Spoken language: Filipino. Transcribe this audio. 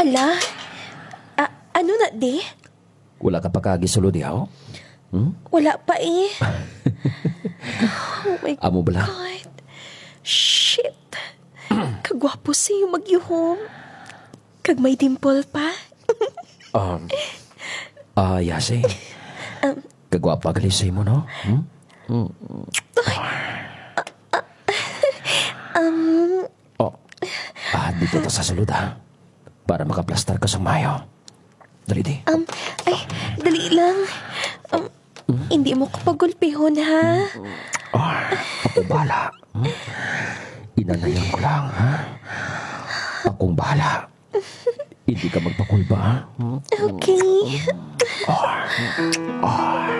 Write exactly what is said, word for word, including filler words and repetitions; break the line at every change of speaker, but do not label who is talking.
Hala? A- ano na, di?
Wala ka pa kagisulod yaw? Hmm?
Wala pa eh. Oh my
Amo bala?
God. Shit. Kagwapo siya magyuhom. Kag may dimple pa.
Um, ah, Yase.
Um,
Kagwapa galisay mo, no? Hmm?
um,
Oh, ah, dito ta sa sulod, ha? Para makaplastar ka sa mayo. Dali di.
um, ay, dali lang. Um, hindi mo ko pagulpihon, ha?
Oh, ako bahala. Hmm? Inanayan ko lang, ha? Akong bahala. Hindi ka magpakulba, ha? Hmm?
Okay.
Oh, oh.